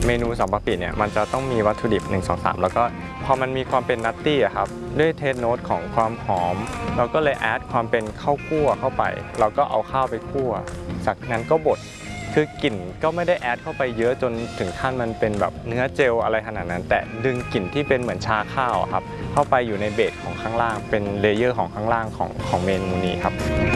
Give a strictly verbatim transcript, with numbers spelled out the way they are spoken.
เมนูสัมปะปิเนี่ยมันจะต้องมีวัตถุดิบหนึ่ง สอง สามแล้วก็พอมันมีความเป็นนัตตี้อะครับด้วยเทสโนตของความหอมเราก็เลยแอดความเป็นข้าวคั่วเข้าไปเราก็เอาข้าวไปคั่วจากนั้นก็บดคือกลิ่นก็ไม่ได้แอดเข้าไปเยอะจนถึงขั้นมันเป็นแบบเนื้อเจลอะไรขนาดนั้นแต่ดึงกลิ่นที่เป็นเหมือนชาข้าวครับเข้าไปอยู่ในเบสของข้างล่างเป็นเลเยอร์ของข้างล่างของของเมนูนี้ครับ